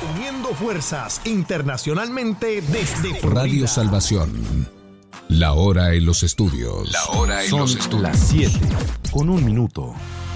Uniendo fuerzas internacionalmente desde Florida. Radio Salvación. La hora en los estudios. Son las 7:01 minuto.